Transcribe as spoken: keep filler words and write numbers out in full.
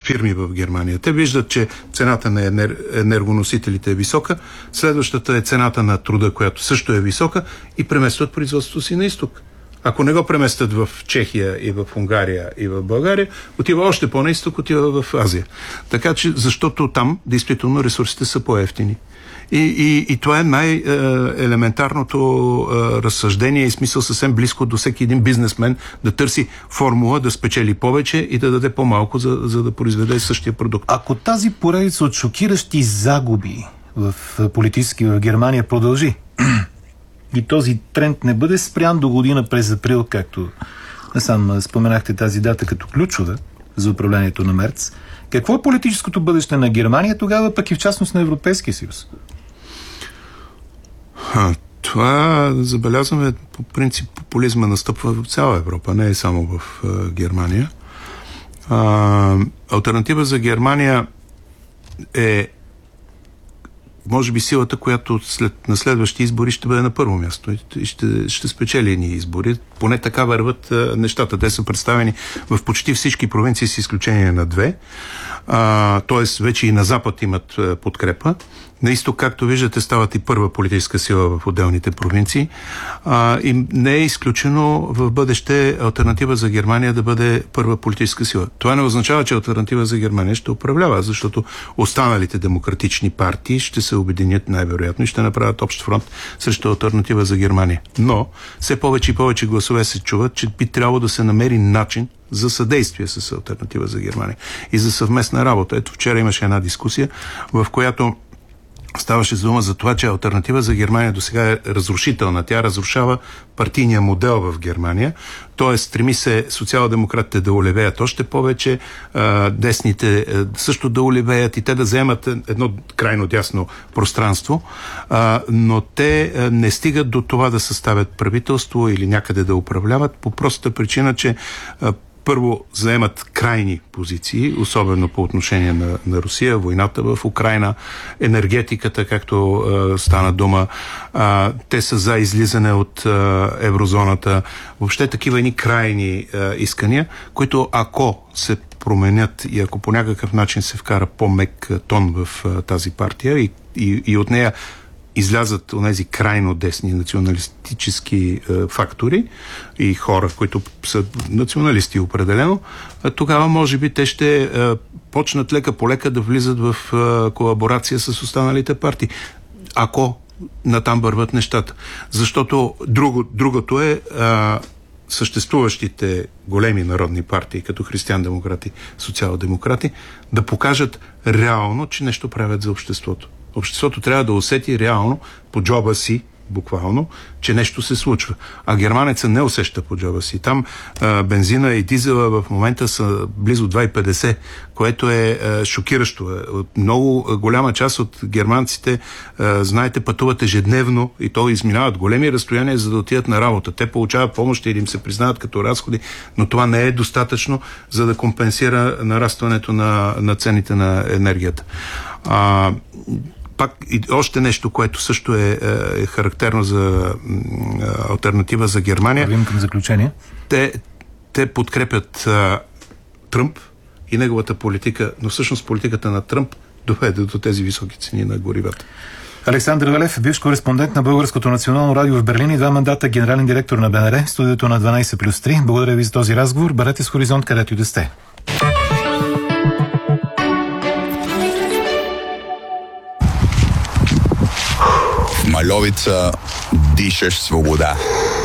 фирми в Германия. Те виждат, че цената на енер... енергоносителите е висока, следващата е цената на труда, която също е висока, и преместват производството си на изток. Ако не го преместят в Чехия и в Унгария и в България, отива още по-на изток, отива в Азия. Така че, защото там действително ресурсите са по-евтини. И, и, и това е най-елементарното е, разсъждение и смисъл съвсем близко до всеки един бизнесмен да търси формула да спечели повече и да даде по-малко, за, за да произведе същия продукт. Ако тази поредица от шокиращи загуби в политически в Германия продължи и този тренд не бъде спрян до година през април, както сам споменахте тази дата като ключова за управлението на Мерц, какво е политическото бъдеще на Германия тогава, пък и в частност на Европейския съюз? А, това забелязваме по принцип популизма настъпва в цяла Европа, не е само в а, Германия. А, алтернатива за Германия е може би силата, която след, на следващи избори ще бъде на първо място и ще, ще спечели едни избори. Поне така върват а, нещата. Те са представени в почти всички провинции с изключение на две. А, тоест вече и на запад имат а, подкрепа. На изток, както виждате, стават и първа политическа сила в отделните провинции. А, и не е изключено в бъдеще алтернатива за Германия да бъде първа политическа сила. Това не означава, че алтернатива за Германия ще управлява, защото останалите демократични партии ще се обединят най-вероятно и ще направят общ фронт срещу алтернатива за Германия. Но все повече и повече гласове се чуват, че би трябвало да се намери начин за съдействие с алтернатива за Германия и за съвместна работа. Ето вчера имаше една дискусия, в която ставаше дума за това, че алтернатива за Германия до сега е разрушителна. Тя разрушава партийния модел в Германия, т.е. стреми се социал-демократите да олевеят още повече, десните също да олевеят и те да вземат едно крайно дясно пространство, но те не стигат до това да съставят правителство или някъде да управляват по простата причина, че първо заемат крайни позиции, особено по отношение на, на Русия, войната в Украйна, енергетиката, както е, стана дума. Е, те са за излизане от е, еврозоната. Въобще такива едни крайни е, искания, които ако се променят и ако по някакъв начин се вкара по-мек тон в е, тази партия и, и, и от нея излязат онези крайно десни националистически е, фактори и хора, които са националисти определено, е, тогава може би те ще е, почнат лека по лека да влизат в е, колаборация с останалите партии. Ако натам върват нещата. Защото друго, другото е е съществуващите големи народни партии, като християн-демократи, социал-демократи, да покажат реално, че нещо правят за обществото. Обществото трябва да усети реално по джоба си, буквално, че нещо се случва. А германеца не усеща по джоба си. Там а, бензина и дизела в момента са близо два и петдесет, което е а, шокиращо. От много голяма част от германците, а, знаете, пътуват ежедневно и то изминават големи разстояния, за да отидат на работа. Те получават помощ или им се признават като разходи, но това не е достатъчно, за да компенсира нарастването на, на цените на енергията. А, Пак и още нещо, което също е, е характерно за е, алтернатива за Германия. Правим към заключение. Те, те подкрепят е, Тръмп и неговата политика, но всъщност политиката на Тръмп доведе до тези високи цени на горивата. Александър Велев, бивш кореспондент на Българското национално радио в Берлин и два мандата генерален директор на БНР, студиото на дванайсет плюс три. Благодаря ви за този разговор. Бъдете с Хоризонт, където и да сте. Мальовица дишаш свобода.